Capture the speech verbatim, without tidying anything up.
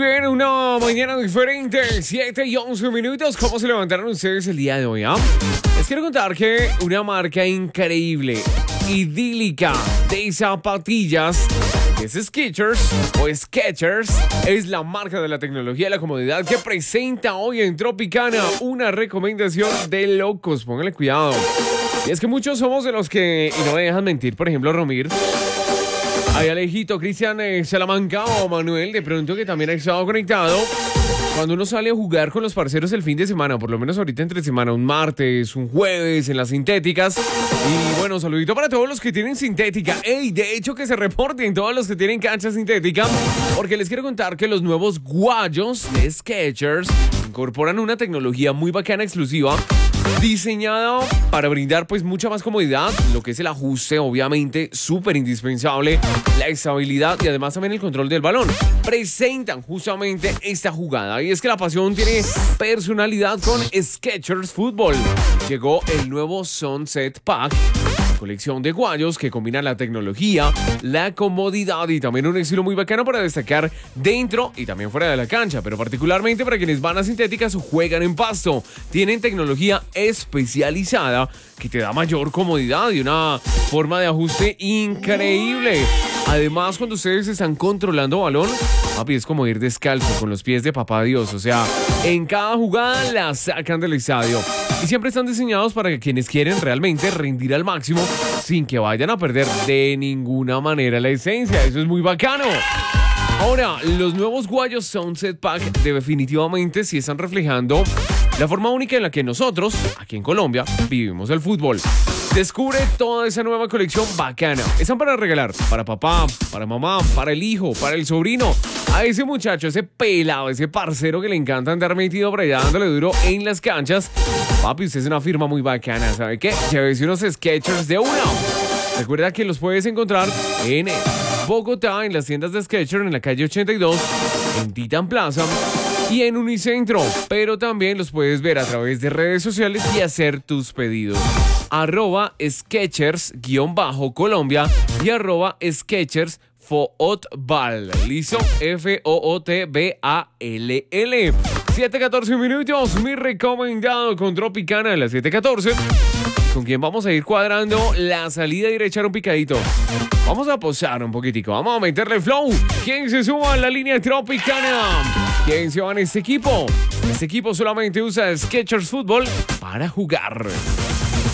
bien, una mañana diferente, siete y once minutos. ¿Cómo se levantaron ustedes el día de hoy? ¿Ah? Les quiero contar que una marca increíble, idílica, de zapatillas, que es Skechers o Skechers, es la marca de la tecnología y la comodidad que presenta hoy en Tropicana una recomendación de locos. Pónganle cuidado. Y es que muchos somos de los que, y no me dejan mentir, por ejemplo, Romir, hay Alejito, Cristian, eh, Salamanca o Manuel, de pronto que también ha estado conectado. Cuando uno sale a jugar con los parceros el fin de semana, por lo menos ahorita entre semana, un martes, un jueves, en las sintéticas. Y bueno, saludito para todos los que tienen sintética. Ey, de hecho que se reporten todos los que tienen cancha sintética, porque les quiero contar que los nuevos guayos de Skechers incorporan una tecnología muy bacana, exclusiva, diseñada para brindar pues mucha más comodidad, lo que es el ajuste, obviamente súper indispensable, la estabilidad y además también el control del balón. Presentan justamente esta jugada, y es que la pasión tiene personalidad con Skechers Football. Llegó el nuevo Sunset Pack, colección de guayos que combina la tecnología, la comodidad y también un estilo muy bacano para destacar dentro y también fuera de la cancha, pero particularmente para quienes van a sintéticas o juegan en pasto. Tienen tecnología especializada que te da mayor comodidad y una forma de ajuste increíble. Además, cuando ustedes están controlando balón, papi, es como ir descalzo con los pies de papá Dios. O sea, en cada jugada la sacan del estadio. Y siempre están diseñados para que quienes quieren realmente rendir al máximo sin que vayan a perder de ninguna manera la esencia. Eso es muy bacano. Ahora, los nuevos guayos Sunset Pack definitivamente sí están reflejando la forma única en la que nosotros, aquí en Colombia, vivimos el fútbol. Descubre toda esa nueva colección bacana. Están para regalar para papá, para mamá, para el hijo, para el sobrino. A ese muchacho, ese pelado, ese parcero que le encanta andar metido por allá dándole duro en las canchas. Papi, usted es una firma muy bacana, ¿sabe qué? Llévese unos Skechers de una. Recuerda que los puedes encontrar en Bogotá, en las tiendas de Skechers, en la calle ochenta y dos, en Titan Plaza y en Unicentro. Pero también los puedes ver a través de redes sociales y hacer tus pedidos. Arroba Skechers-Colombia y arroba Skechers Football. ¿Listo? F O O T B A L L. siete catorce minutos. Mi recomendado con Tropicana a las siete catorce. Con quien vamos a ir cuadrando la salida y ir a echar un picadito. Vamos a posar un poquitico. Vamos a meterle flow. ¿Quién se suma a la línea Tropicana? ¿Quién se va en este equipo? Este equipo solamente usa Skechers Football para jugar.